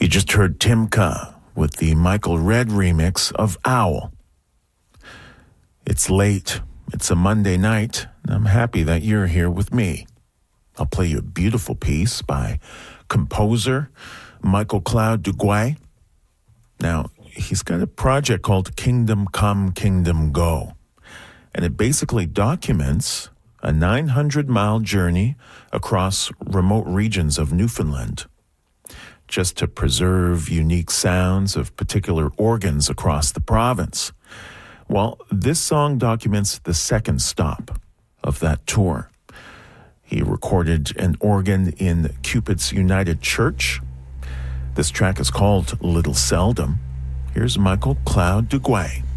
You just heard Timka with the Michael Redd remix of Owl. It's late. It's a Monday night, and I'm happy that you're here with me. I'll play you a beautiful piece by composer Michael Cloud Duguay. Now, he's got a project called Kingdom Come, Kingdom Go, and it basically documents a 900-mile journey across remote regions of Newfoundland, just to preserve unique sounds of particular organs across the province. Well, this song documents the second stop of that tour. He recorded an organ in Cupid's United Church. This track is called Little Seldom. Here's Michael Cloud Duguay.